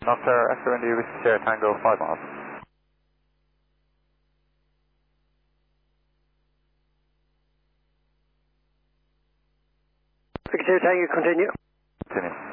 Knocker, after India, Whiskey Sierra Tango, 5 miles. Whiskey Sierra Tango, continue. Continue.